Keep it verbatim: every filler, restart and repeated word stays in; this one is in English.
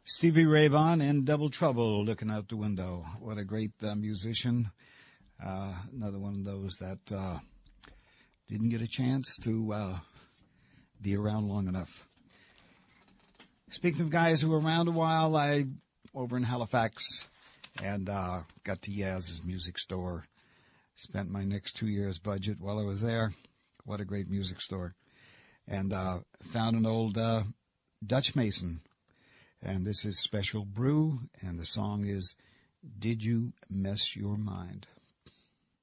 Stevie Ray Vaughan in Double Trouble, Looking Out the Window. What a great uh, musician. Uh, another one of those that uh, didn't get a chance to uh, be around long enough. Speaking of guys who were around a while, I over in Halifax and uh, got to Yaz's Music Store. Spent my next two years' budget while I was there. What a great music store. And uh, found an old uh, Dutch Mason. And this is Special Brew, and the song is Did You Mess Your Mind?